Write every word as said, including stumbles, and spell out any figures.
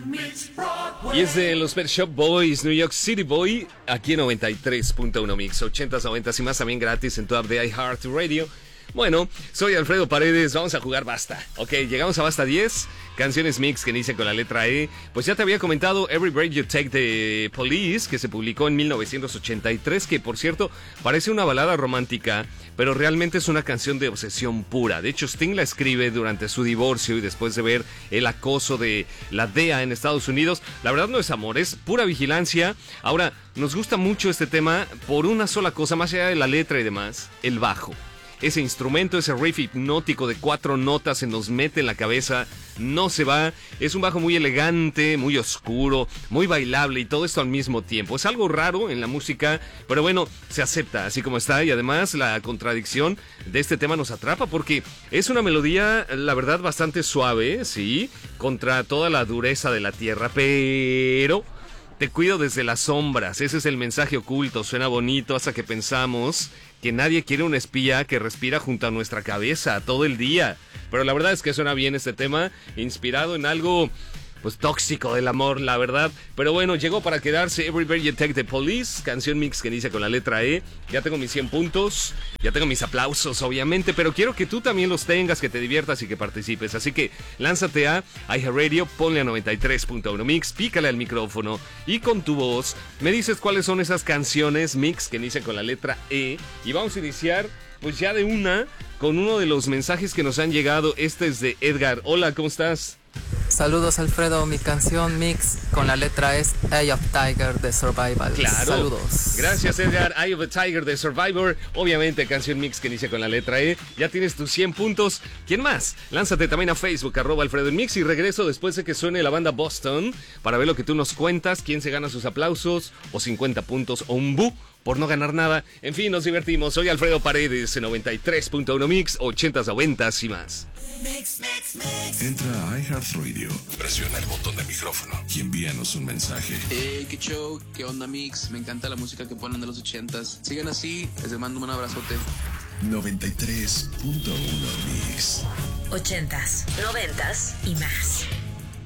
Y es de los Pet Shop Boys, New York City Boy, aquí en noventa y tres punto uno Mix, ochentas, noventas y más, también gratis en tu app de iHeartRadio. Bueno, soy Alfredo Paredes, vamos a jugar Basta. Ok, llegamos a Basta diez, canciones mix que inician con la letra E. Pues ya te había comentado Every Breath You Take de Police, que se publicó en mil novecientos ochenta y tres, que por cierto parece una balada romántica, pero realmente es una canción de obsesión pura. De hecho, Sting la escribe durante su divorcio y después de ver el acoso de la D E A en Estados Unidos. La verdad no es amor, es pura vigilancia. Ahora, nos gusta mucho este tema por una sola cosa, más allá de la letra y demás, el bajo. Ese instrumento, ese riff hipnótico de cuatro notas se nos mete en la cabeza, no se va. Es un bajo muy elegante, muy oscuro, muy bailable y todo esto al mismo tiempo. Es algo raro en la música, pero bueno, se acepta así como está. Y además la contradicción de este tema nos atrapa porque es una melodía, la verdad, bastante suave, sí, contra toda la dureza de la tierra, pero te cuido desde las sombras. Ese es el mensaje oculto. Suena bonito hasta que pensamos que nadie quiere un espía que respira junto a nuestra cabeza todo el día. Pero la verdad es que suena bien este tema, inspirado en algo pues tóxico del amor, la verdad. Pero bueno, llegó para quedarse Every Breath You Take the Police, canción mix que inicia con la letra E. Ya tengo mis cien puntos, ya tengo mis aplausos, obviamente, pero quiero que tú también los tengas, que te diviertas y que participes. Así que lánzate a iHeartRadio, ponle a noventa y tres punto uno Mix, pícale al micrófono y con tu voz me dices cuáles son esas canciones mix que inician con la letra E. Y vamos a iniciar pues ya de una con uno de los mensajes que nos han llegado. Este es de Edgar. Hola, ¿cómo estás? Saludos, Alfredo, mi canción mix con la letra es Eye of Tiger de Survival. Claro. Saludos. Gracias, Edgar. Eye of the Tiger de Survivor. Obviamente, canción mix que inicia con la letra E. Ya tienes tus cien puntos. ¿Quién más? Lánzate también a Facebook, arroba Alfredo en Mix, y regreso después de que suene la banda Boston para ver lo que tú nos cuentas, quién se gana sus aplausos, o cincuenta puntos, o un bu por no ganar nada. En fin, nos divertimos. Soy Alfredo Paredes en noventa y tres punto uno Mix, ochentas, noventas y más. Mix, mix, mix. Entra a iHeartRadio, presiona el botón de micrófono y envíanos un mensaje. Hey, qué show, qué onda Mix, me encanta la música que ponen de los ochentas. Sigan así, les mando un abrazote. noventa y tres punto uno Mix. Ochentas, noventas y más.